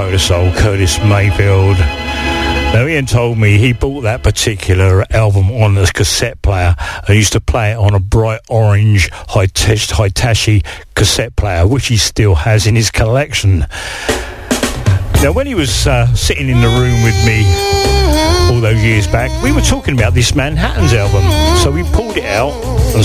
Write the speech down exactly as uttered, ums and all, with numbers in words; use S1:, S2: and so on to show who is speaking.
S1: Polar Soul, Curtis Mayfield. Now, Ian told me he bought that particular album on a cassette player and used to play it on a bright orange Hitachi cassette player, which he still has in his collection. Now, when he was uh, sitting in the room with me all those years back, we were talking about this Manhattan's album. So we pulled it out and